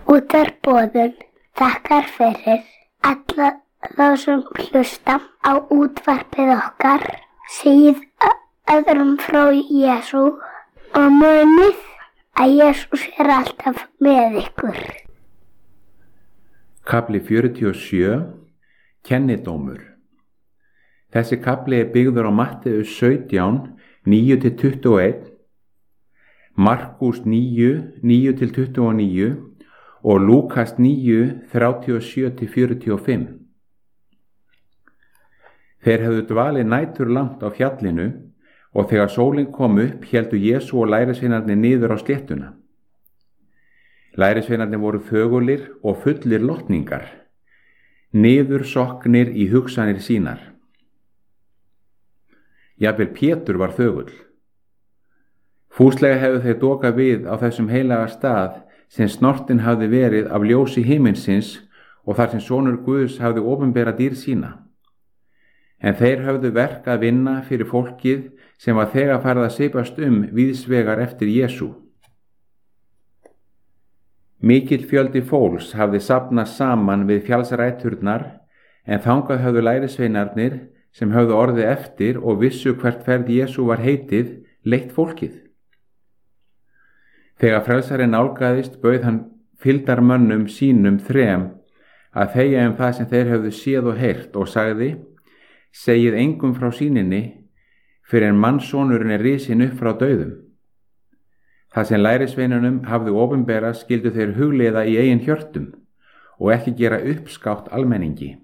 Útvarpsboðun þakkar fyrir alla þá sem hlusta á útvarpið okkar, segið öðrum frá Jesú og munið að Jesús alltaf með ykkur. Kafli 47. Kennidómur. Þessi kafli byggður á Matteus 17, 9-21, Markús 9, 9-29 og Lúkas 9, 37-45. Þeir hefðu dvalið nætur langt á fjallinu og þegar sólin kom upp héldu Jesú og lærisveinarnir niður á sléttuna. Lærisveinarnir voru þögulir og fullir lotningar, niður sokknir í hugsanir sínar. Jafnvel Pétur var þögull. Fúslega hefðu þeir dokað við á þessum heilaga stað sem snortin hafði verið af ljósi himinsins og þar sem sonur Guðs hafði opinberað dýrð sína. En þeir höfðu verk að vinna fyrir fólkið sem var þegar farið að sipast víðsvegar eftir Jesú. Mikill fjöldi fólks hafði safnast saman við fjallsræturnar, en þangað höfðu lærisveinarnir sem höfðu orðið eftir og vissu hvert ferð Jesú var heitið, leitt fólkið. Þegar frelsarinn nálgaðist bauð hann fylgdarmönnum sínum 3 að þegja það sem þeir höfðu séð og heyrt og sagði: segið engum frá sýninni fyrr en mannssonurinn risinn upp frá dauðum. Það sem lærisveinunum hafði opinberað skyldu þeir hugleiða í eigin hjörtum og ekki gera uppskátt almenningi.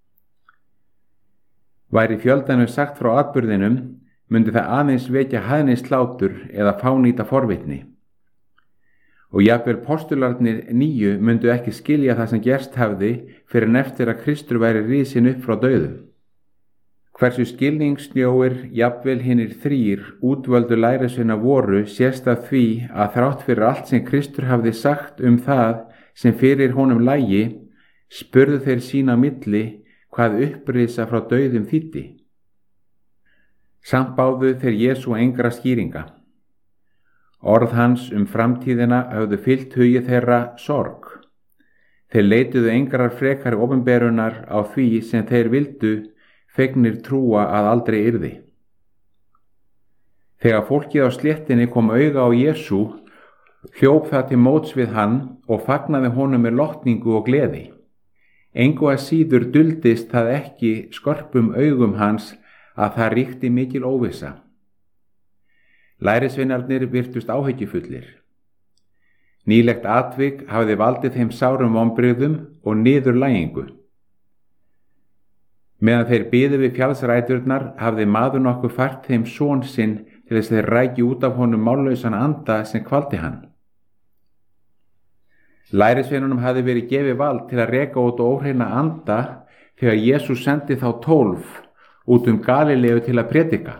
Væri fjöldanum sagt frá atburðinum, myndi það aðeins vekja hæðnisslátur eða fánýta forvitni. Og jafnvel postularnir 9 myndu ekki skilja það sem gerst hafði fyrr en eftir að Kristur væri risinn upp frá dauðum. Hversu skilningssnjóir jafnvel hinir 3 útvöldu lærisveina voru sést af því að þrátt fyrir allt sem Kristur hafði sagt það sem fyrir honum lægi, spurðu þeir sín á milli hvað upprisa frá dauðum þýddi. Samt báðu þeir Jesú engra skýringa. Orð hans framtíðina höfðu fyllt hugi þeirra sorg. Þeir leituðu engrar frekari opinberunar á því sem þeir vildu fegnir trúa að aldrei yrði. Þegar fólkið á sléttinni kom auga á Jesú, hljóp það til móts við hann og fagnaði honum með lotningu og gleði. Engu að síður duldist það ekki skörpum augum hans að það ríkti mikil óvissa. Lærisveinarnir virtust áhyggjufullir. Nýlegt atvik hafði valdið þeim sárum vonbrigðum og niðurlægingu. Meðan þeir biðu við fjallsræturnar hafði maður nokkuð fært þeim son sinn til þess þeir ræki út af honum mállausan anda sem kvaldi hann. Lærisveinunum hafði verið gefið vald til að reka út óhreina anda þegar Jesús sendi þá 12 út Galileu til að predika.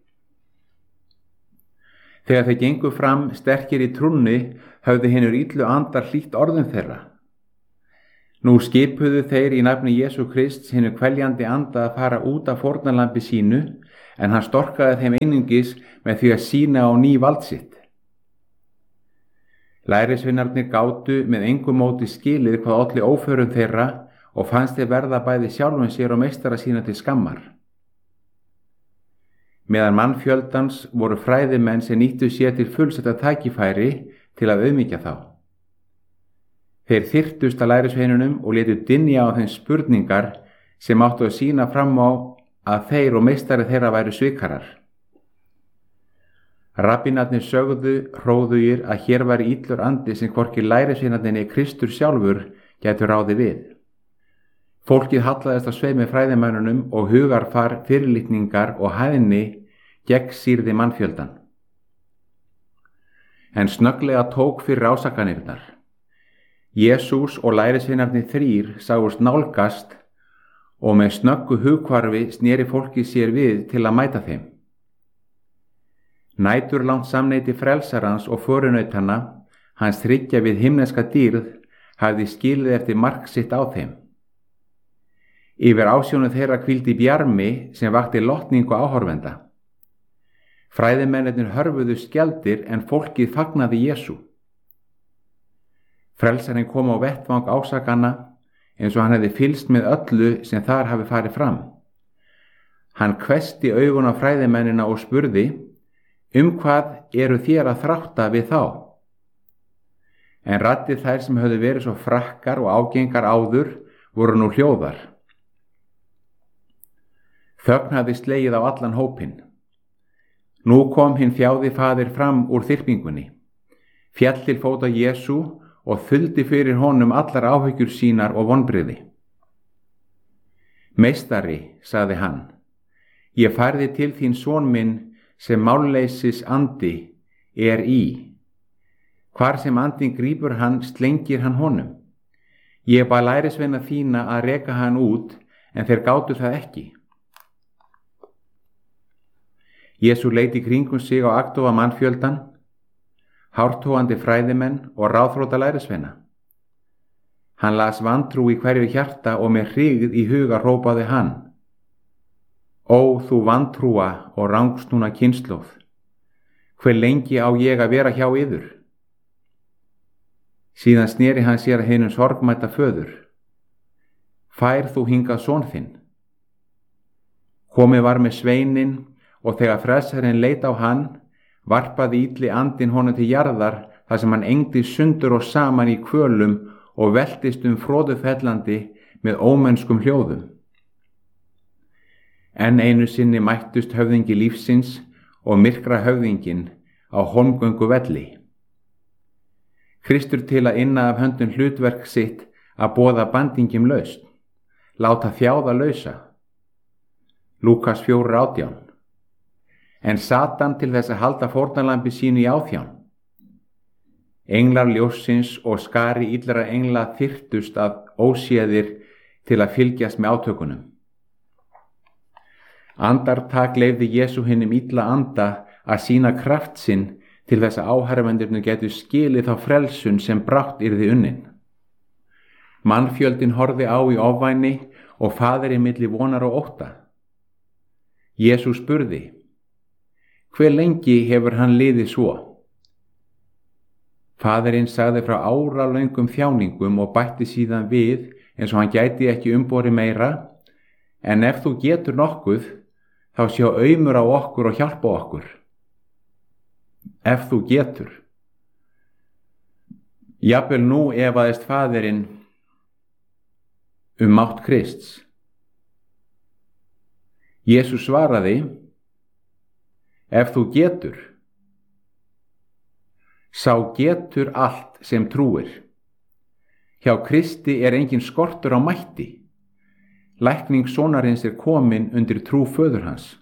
Þegar þeir gengu fram sterkir í trúnni höfðu hinir illu andar hlýtt orðum þeirra. Nú skipuðu þeir í nafni Jesú Krists hinu kveljandi anda að fara út af fórnarlambi sínu, en hann storkaði þeim einungis með því að sýna á ný vald sitt. Lærisveinarnir gátu með engu móti skilið hvað olli óförum þeirra og fannst þeir verða bæði sjálfum sér og meistara sína til skammar. Meðan mannfjöldans voru fræðimenn sem nýttu sér til fullsetta tækifæri til að auðmýkja þá. Þeir þyrtust að lærisveinunum og létu dynja á þeim spurningar sem áttu að sýna fram á að þeir og meistari þeirra væru svikarar. Rabbínarnir sögðu hróðugir að hér væri illur andi sem hvorki lærisveinarnir Kristur sjálfur gætu ráði við. Fólkið hallaðist á sveimi fræðimönnunum og hugarfar, fyrirlitningar og hæðni gegnsýrði mannfjöldan. En snögglega tók fyrir ásakanirnar. Jesús og lærisveinarnir 3 sáust nálgast og með snöggu hugkvarfi sneri fólkið sér við til að mæta þeim. Næturlangt samneyti frelsarans og förunautanna, hans þriggja við himneska dýrð, hafði skilið eftir mark sitt á þeim. Yfir ásjónu þeirra hvíldi bjarmi sem vakti lotningu áhorfenda. Fræðimennirnir hörfuðu skjaldir en fólkið fagnaði Jesú. Frelsarinn kom á vettvang ásakana eins og hann hefði fylgst með öllu sem þar hafi farið fram. Hann hvessti augun á fræðimennina og spurði: hvað eru þér að þrátta við þá? En raddir þær sem höfðu verið svo frakkar og ágengar áður voru nú hljóðar. Þögn hafði slegið á allan hópinn. Nú kom hinn þjáði faðir fram úr þyrpingunni, féll til fóta Jesú og þuldi fyrir honum allar áhyggjur sínar og vonbrigði. Meistari, sagði hann, ég færði til þín son minn sem málleysis andi í. Hvar sem andinn grípur hann, slengir hann honum. Ég bað lærisveina þína að reka hann út, en þeir gátu það ekki. Jesú leit í kringum sig á agndofa mannfjöldan, hártógandi fræðimenn og ráðþrota lærisveina. Hann las vantrú í hverju hjarta og með hryggð í huga hrópaði hann: Ó, þú vantrúa og rangsnúna kynslóð, hve lengi á ég að vera hjá yður? Síðan sneri hann sér að hinum sorgmæta föður: Fær þú hingað son þinn? Komið var með sveininn, og þegar frelsarinn leit á hann, varpaði illi andinn honum til jarðar þar sem hann engdi sundur og saman í kvölum og veltist froðufellandi með ómennskum hljóðum. Enn einu sinni mættust höfðingi lífsins og myrkra höfðinginn á Hólmgöngu velli. Kristur til að inna af höndum hlutverk sitt að boða bandingjum lausn, láta þjáða lausa. Lúkas 4:18. En Satan til þess að halda fórnarlambi sínu í áþján. Englar ljóssins og skari illra engla þyrtust að óséðir til að fylgjast með átökunum. Andartak leyfði Jesú hinum illa anda að sýna kraft sinn til þess að áherfendurnir getu skilið þá frelsun sem brátt yrði unnin. Mannfjöldin horfði á í ofvæni og faðirinn milli vonar og ótta. Jesú spurði: Hve lengi hefur hann liðið svo? Faðirinn sagði frá áralöngum þjáningum og bætti síðan við eins og hann gæti ekki umborið meira: En ef þú getur nokkuð, þá sjá aumur á okkur og hjálpa okkur. Ef þú getur. Jafnvel nú efaðist faðirinn mátt Krists. Jesús svaraði: Ef þú getur. Sá getur allt sem trúir. Hjá Kristi engin skortur á mætti. Lækning sonarins komin undir trú föður hans.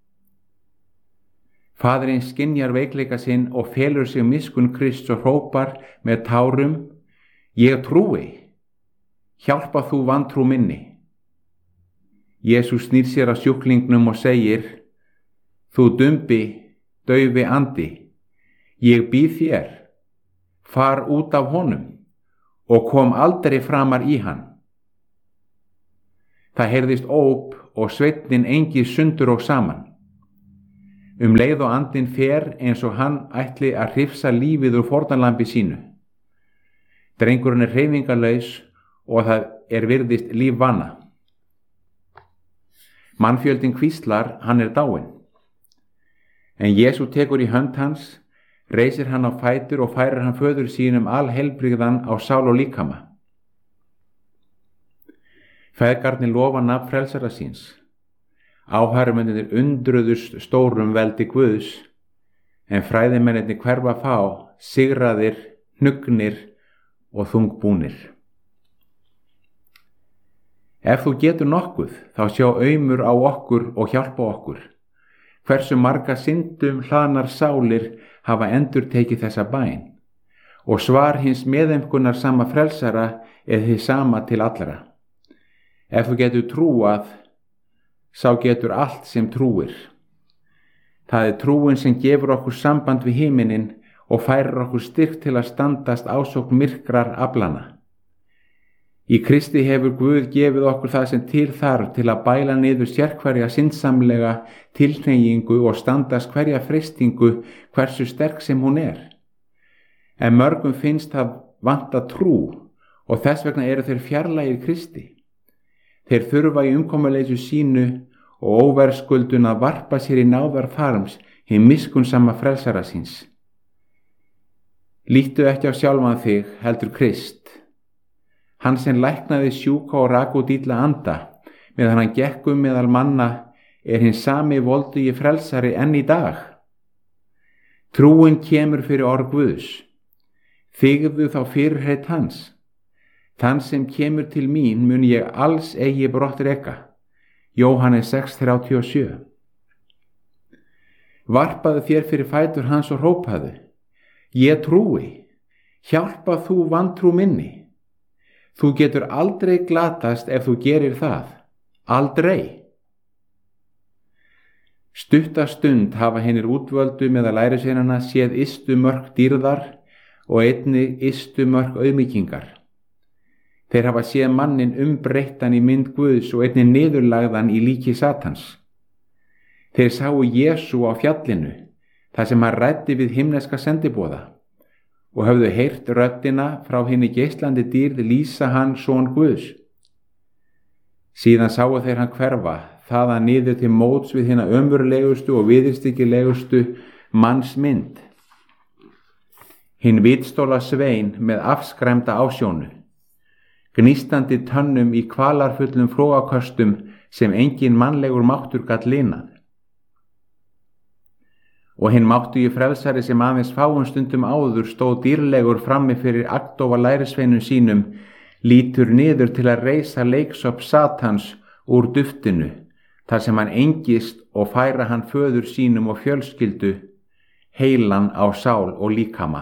Faðirinn skynjar veikleika sinn og felur sig miskunn Krists og hrópar með tárum: Ég trúi, hjálpa þú vantrú minni. Jesús snýr sér að sjúklingnum og segir: Þú dumbi, daufi andi, ég býð þér, far út af honum og kom aldrei framar í hann. Það heyrðist óp og sveinninn engi sundur og saman. Leið og andinn fer eins og hann ætli að hrifsa lífið úr fórnarlambi sínu. Drengurinn hreyfingarlaus og það virðist lífvana. Mannfjöldin hvíslar: Hann dáinn. En Jesú tekur í hönd hans, reisir hann á fætur og færir hann föður sínum alheilbrigðan á sál og líkama. Feðgarnir lofa nafn frelsara síns. Áhærumennir undruðust stórum veldi Guðs, en fræðimennir hverfa fá, sigraðir, hnugnir og þungbúnir. Ef þú getur nokkuð, þá sjá aumur á okkur og hjálpa okkur. Hversu marga syndum hlaðnar sálir hafa endurtekið þessa bæn, og svar hins meðaumkunar sama frelsara hið sama til allra. Ef þú getur trúað, sá getur allt sem trúir. Það trúin sem gefur okkur samband við himinin og færir okkur styrk til að standast ásókn myrkrar aflana. Í Kristi hefur Guð gefið okkur það sem til þarf til að bæla niður sérhverja syndsamlega tilhneigingu og standast hverja freistingu hversu sterk sem hún En mörgum finnst það vanta trú og þess vegna eru þeir fjarlægir Kristi. Þeir þurfa í umkomuleysu sínu og óverðskuldun að varpa sér í náðar farms hinn miskunnsama frelsara síns. Líttu ekki á sjálfan þig, heldur Krist. Hann sem læknaði sjúka og rak út illa anda, meðan hann gekk meðal manna, er hinn sami voldugi frelsari enn í dag. Trúin kemur fyrir orð Guðs. Þigðu þá fyrirheit hans. Þann sem kemur til mín mun ég alls eigi brott reka. Jóhannes 6:37. Varpaðu þér fyrir fætur hans og hrópaðu: Ég trúi, hjálpa þú vantrú minni. Þú getur aldrei glatast ef þú gerir það. Aldrei. Stutta stund hafa hinir útvöldu meðal lærisveinanna séð ystu mörk dýrðar og einnig ystu mörk auðmýkingar. Þeir hafa séð mannin umbreyttan í mynd Guðs og einnig niðurlagðan í líki Satans. Þeir sáu Jesú á fjallinu, þar sem hann ræddi við himneska sendiboða, og höfðu heyrt röddina frá hinni geislandi dýrð lýsa hann son Guðs. Síðan sáu þeir hann hverfa, þaðan niður til móts við hina ömurlegustu og viðurstyggilegustu mannsmynd. Hinn vitstóla svein með afskræmda ásjónu, gnýstandi tönnum í kvalarfullum flóaköstum sem engin mannlegur máttur gat linað. Og hinn máttugi frelsari sem aðeins fáum stundum áður stóð dýrlegur frammi fyrir agndofa lærisveinum sínum, lítur niður til að reisa leiksopp Satans úr duftinu, þar sem hann engist og færa hann föður sínum og fjölskyldu, heilan á sál og líkama.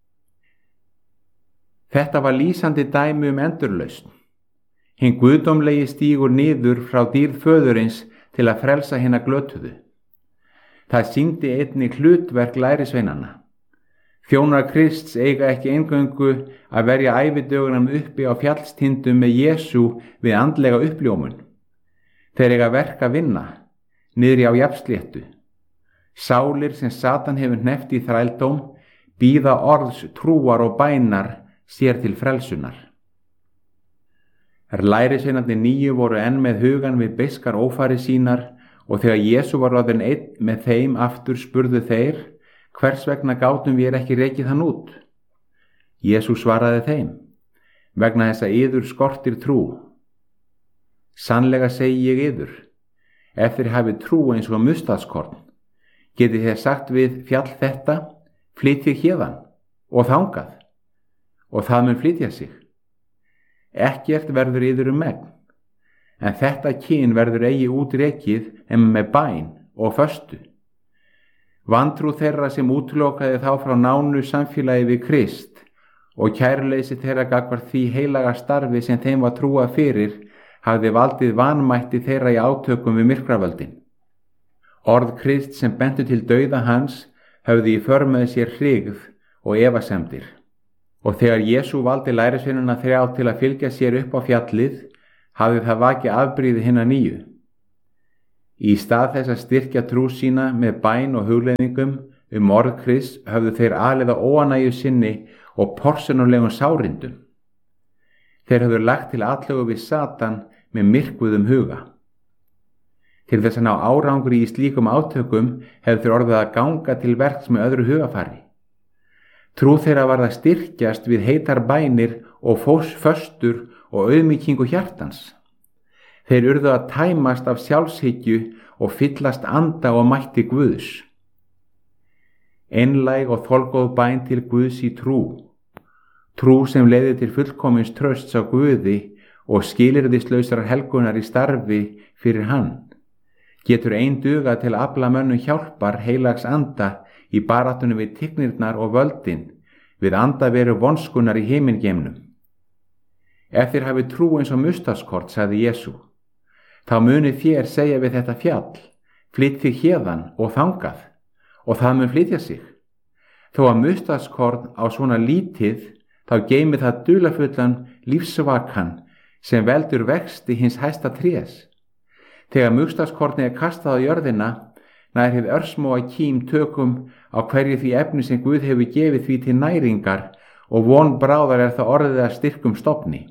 Þetta var lýsandi dæmi endurlausn. Hinn guðdómlegi stígur niður frá dýrð föðurins til að frelsa hina glötuðu. Það sýndi einnig hlutverk lærisveinanna. Þjónar Krists eiga ekki eingöngu að verja ævidögunum uppi á fjallstindum með Jesú við andlega uppljómun. Þeir eiga verk að vinna, niðri á jafnsléttu. Sálir sem Satan hefur hneppt í þrældóm bíða orðs trúar og bænar sér til frelsunar. Lærisveinarnir 9 voru enn með hugan við beiskar ófæri sínar, og þegar Jesú var orðinn einn með þeim aftur spurðu þeir: Hvers vegna gátum við ekki rekið hann út? Jesú svaraði þeim: Vegna þess að yður skortir trú. Sannlega segi ég yður, ef þér hafið trú eins og mustadkorn, getið þér sagt við fjall þetta: Flytjið héðan og þangað, og það mun flytja sig. Ekkert verður yður megn, en þetta kyn verður eigi útrekið en með bæn og föstu. Vantrú þeirra sem útilokaði þá frá nánu samfélagi við Krist og kæruleysi þeirra gagnvart því heilaga starfi sem þeim var trúað fyrir hafði valdið vanmætti þeirra í átökum við myrkravöldin. Orð Krist sem bentu til dauða hans höfðu í för með sér hrygð og efasemdir. Og þegar Jesú valdi lærisveinana 3 til að fylgja sér upp á fjallið, hafði það vakið afbrýði hinna 9. Í stað þess að styrkja trú sína með bæn og hugleiðingum orð Krists höfðu þeir alið á óánægju sinni og porsunulegum sárindum. Þeir höfðu lagt til atlögu við Satan með myrkvuðum huga. Til þess að ná árangri í slíkum átökum hefðu þeir orðið að ganga til verks með öðru hugafari. Trú þeirra varð að styrkjast við heitar bænir og föstur og auðmýkingu hjartans. Þeir urðu að tæmast af sjálfshyggju og fyllast anda og mætti Guðs. Einlæg og þolgóð bæn til Guðs í trú. Trú sem leiði til fullkomins trausts á Guði og skilyrðislausrar helgunar í starfi fyrir hann. Getur ein duga til að afla mönnum hjálpar heilags anda í baráttunum við tignirnar og völdin, við andaveru vonskunar í himingeimnum. Ef þér hafið trú eins og mustadskort, sagði Jesú, þá munið þér segja við þetta fjall: Flytjið héðan og þangað, og það mun flytja sig. Þó að mustadskort á svona lítið, þá geymir það dularfullan lífsvakan sem veldur vexti hins hæsta trés. Þegar mustadkornið kastað á jörðina, nær hið örsmóa kím tökum á hverju því efni sem Guð hefur gefið því til næringar og von bráðar er það orðið að styrkum stofni.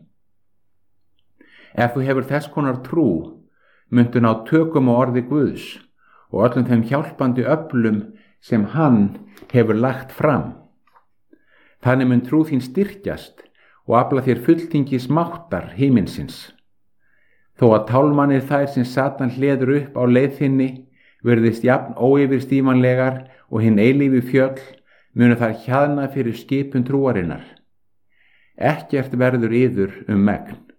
Ef þú hefur þess konar trú, muntu ná tökum á orði Guðs og öllum þeim hjálpandi öflum sem hann hefur lagt fram. Þannig mun trú þín styrkjast og afla þér fulltingis máttar himinsins. Þó að tálmanir þær sem Satan hleður upp á leið þinni virðist jafn óyfirstífanlegar og hinn eilífu fjöll, munu þær hjaðna fyrir skipun trúarinnar. Ekkert verður yður megn.